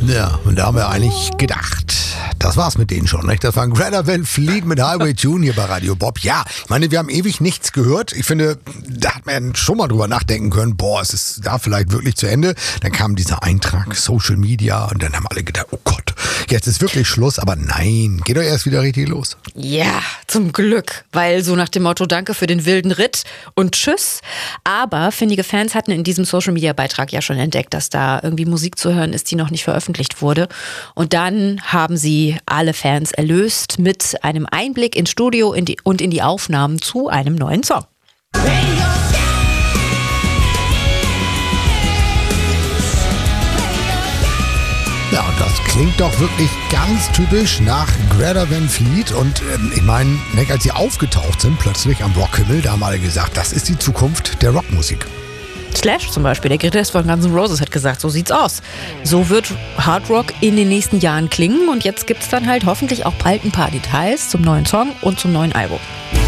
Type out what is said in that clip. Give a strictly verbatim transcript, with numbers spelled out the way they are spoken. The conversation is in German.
Ja, und da haben wir eigentlich gedacht, das war's mit denen schon, nicht? Das war Greta Van Fleet mit Highway Tune hier bei Radio Bob. Ja, ich meine, wir haben ewig nichts gehört. Ich finde, da hat man schon mal drüber nachdenken können, boah, es ist da vielleicht wirklich zu Ende. Dann kam dieser Eintrag, Social Media, und dann haben alle gedacht, oh Gott, jetzt ist wirklich Schluss. Aber nein, geht doch erst wieder richtig los. Ja, zum Glück, weil so nach dem Motto, danke für den wilden Ritt und tschüss. Aber findige Fans hatten in diesem Social-Media-Beitrag ja schon entdeckt, dass da irgendwie Musik zu hören ist, die noch nicht veröffentlicht wurde. Und dann haben sie alle Fans erlöst mit einem Einblick ins Studio in die, und in die Aufnahmen zu einem neuen Song. Ja, und das klingt doch wirklich ganz typisch nach Greta Van Fleet. Und ähm, ich meine, als sie aufgetaucht sind, plötzlich am Rockhimmel, da haben alle gesagt, das ist die Zukunft der Rockmusik. Slash zum Beispiel, der Gitarrist von Guns N' Roses, hat gesagt, so sieht's aus. So wird Hard Rock in den nächsten Jahren klingen und jetzt gibt's dann halt hoffentlich auch bald ein paar Details zum neuen Song und zum neuen Album.